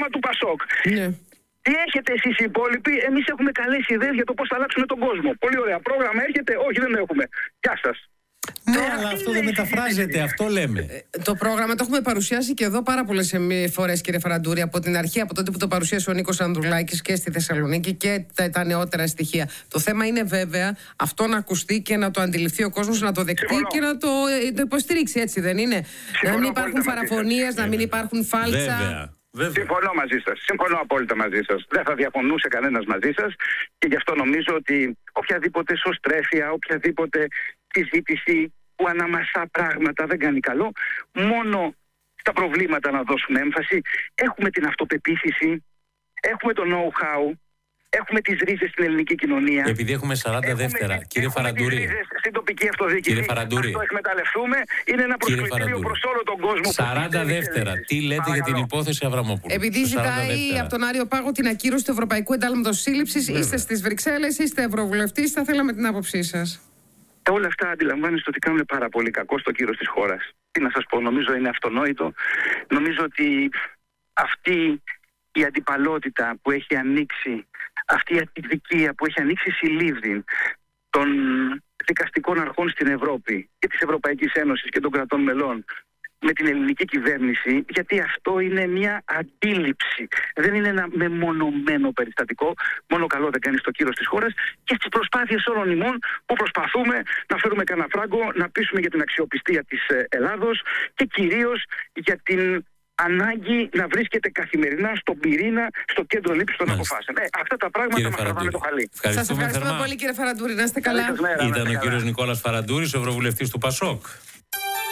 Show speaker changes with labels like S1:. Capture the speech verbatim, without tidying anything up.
S1: πρόγραμμα του Πασόκ.
S2: Ναι.
S1: Τι έχετε εσείς οι υπόλοιποι? Εμείς έχουμε καλές ιδέες για το πώς θα αλλάξουμε τον κόσμο. Πολύ ωραία. Πρόγραμμα έρχεται? Όχι, δεν έχουμε. Γεια σας.
S3: Ναι, αλλά αυτό δεν μεταφράζεται, αυτό λέμε.
S2: Ε, το πρόγραμμα το έχουμε παρουσιάσει και εδώ πάρα πολλές φορές, κύριε Φαραντούρη, από την αρχή, από τότε που το παρουσίασε ο Νίκος Ανδρουλάκης και στη Θεσσαλονίκη και τα, τα νεότερα στοιχεία. Το θέμα είναι βέβαια αυτό να ακουστεί και να το αντιληφθεί ο κόσμος, να το δεκτεί Συμφωνώ. και να το, το υποστηρίξει, έτσι δεν είναι?
S1: Συμφωνώ
S2: να μην υπάρχουν φαραφωνίες, να μην υπάρχουν φάλτσα.
S3: Βέβαια. Βέβαια.
S1: Συμφωνώ μαζί σας. Συμφωνώ απόλυτα μαζί σας. Δεν θα διαφωνούσε κανένας μαζί σας και γι' αυτό νομίζω ότι οποιαδήποτε σωστρέφεια, οποιαδήποτε συζήτηση που αναμασά πράγματα δεν κάνει καλό. Μόνο στα προβλήματα να δώσουμε έμφαση. Έχουμε την αυτοπεποίθηση, έχουμε το know-how, έχουμε τις ρίζες στην ελληνική κοινωνία.
S3: Επειδή έχουμε σαράντα έχουμε, δεύτερα, κύριε Φαραντούρη.
S1: Έχουμε τις ρίζες στην τοπική αυτοδιοίκηση.
S3: Κύριε Φαραντούρη.
S1: Αυτό εκμεταλλευτούμε. Είναι ένα προσκλητήριο προς όλο τον κόσμο.
S3: σαράντα δεύτερα. Τι λέτε Παρακαλώ. για την υπόθεση Αβραμόπουλου?
S2: Επειδή ζητάει από τον Άριο Πάγο την ακύρωση του Ευρωπαϊκού Εντάλματος Σύλληψης, είστε στις Βρυξέλλες, είστε ευρωβουλευτής, θα θέλαμε την άποψή σας.
S1: Όλα αυτά αντιλαμβάνεστε ότι κάνουν πάρα πολύ κακό στο κύρος της χώρας. Τι να σας πω, νομίζω είναι αυτονόητο. Νομίζω ότι αυτή η αντιπαλότητα που έχει ανοίξει, αυτή η αντιδικία που έχει ανοίξει συλλήβδιν των δικαστικών αρχών στην Ευρώπη και της Ευρωπαϊκής Ένωσης και των κρατών μελών με την ελληνική κυβέρνηση, γιατί αυτό είναι μια αντίληψη. Δεν είναι ένα μεμονωμένο περιστατικό. Μόνο καλό δεν κάνει στο κύρος της χώρας και στις προσπάθειες όλων ημών που προσπαθούμε να φέρουμε κανένα φράγκο, να πείσουμε για την αξιοπιστία της Ελλάδος και κυρίως για την ανάγκη να βρίσκεται καθημερινά στον πυρήνα, στο κέντρο λήψης των αποφάσεων. Ε, αυτά τα πράγματα μας τραβάνε το χαλί.
S2: Σας ευχαριστούμε πολύ, κύριε Φαραντούρη. Να είστε καλά.
S3: Ήταν ο κύριος Νικόλας Φαραντούρης, ευρωβουλευτής του Πασόκ.